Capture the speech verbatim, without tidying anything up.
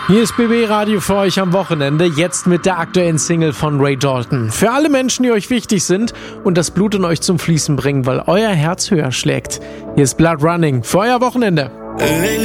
Hier ist B B Radio für euch am Wochenende, jetzt mit der aktuellen Single von Ray Dalton. Für alle Menschen, die euch wichtig sind und das Blut in euch zum Fließen bringen, weil euer Herz höher schlägt. Hier ist Blood Running für euer Wochenende. Wenn